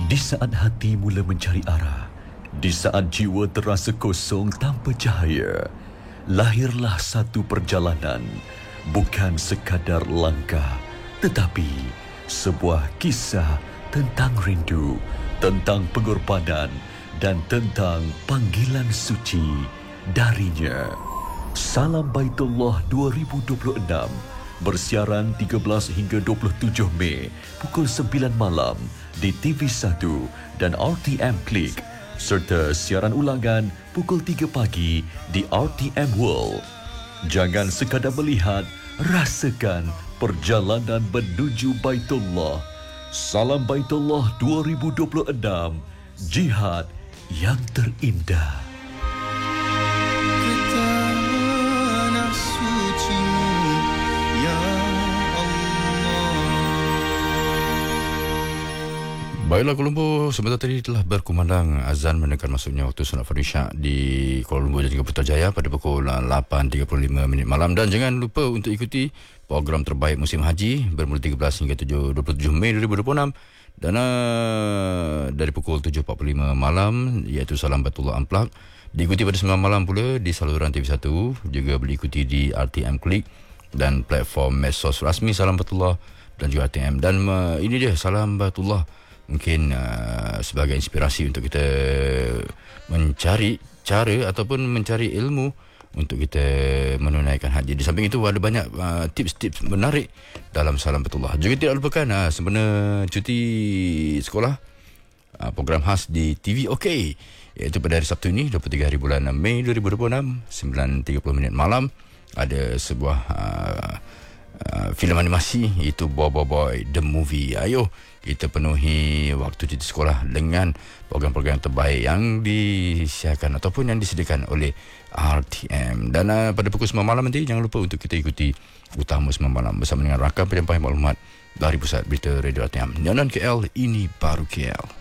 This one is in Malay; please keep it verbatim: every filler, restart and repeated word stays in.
Di saat hati mula mencari arah, di saat jiwa terasa kosong tanpa cahaya, lahirlah satu perjalanan, bukan sekadar langkah, tetapi sebuah kisah tentang rindu, tentang pengorbanan dan tentang panggilan suci darinya. Salam Baitullah dua ribu dua puluh enam bersiaran tiga belas hingga dua puluh tujuh Mei pukul sembilan malam di T V satu dan R T M Klik, serta siaran ulangan pukul tiga pagi di R T M World. Jangan sekadar melihat, rasakan perjalanan menuju Baitullah. Salam Baitullah dua ribu dua puluh enam, jihad yang terindah. Baiklah, Kuala Lumpur sebentar tadi telah berkumandang azan menekan masuknya waktu sunat Fardhu Isyak di Kuala Lumpur dan juga Putrajaya pada pukul lapan tiga puluh lima minit malam. Dan jangan lupa untuk ikuti program terbaik musim haji bermula tiga belas hingga dua puluh tujuh Mei dua ribu dua puluh enam dan uh, dari pukul tujuh empat puluh lima malam, iaitu Salam Baitullah Unplugged, diikuti pada sembilan malam pula di saluran T V satu, juga boleh ikuti di R T M Klik dan platform medsos rasmi Salam Baitullah dan juga R T M. Dan uh, ini dia Salam Baitullah, mungkin uh, sebagai inspirasi untuk kita mencari cara ataupun mencari ilmu untuk kita menunaikan haji. Di samping itu ada banyak uh, tips-tips menarik dalam Salam Baitullah. Juga tidak lupakan uh, sempena cuti sekolah, uh, program khas di T V OK, iaitu pada hari Sabtu ini dua puluh tiga hari bulan Mei dua ribu dua puluh enam, sembilan tiga puluh minit malam, ada sebuah uh, Uh, filem animasi, iaitu Boy Boy Boy The Movie. Ayo kita penuhi waktu cuti sekolah dengan program-program terbaik yang disiarkan ataupun yang disediakan oleh R T M. Dan uh, pada pukul sembilan malam nanti jangan lupa untuk kita ikuti Utama sembilan malam bersama dengan rakam penyampaian maklumat dari Pusat Berita Radio R T M. Nyanan K L, ini baru K L.